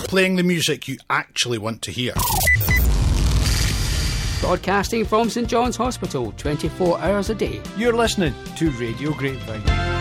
playing the music you actually want to hear. Broadcasting from St John's Hospital 24 hours a day. You're listening to Radio Grapevine.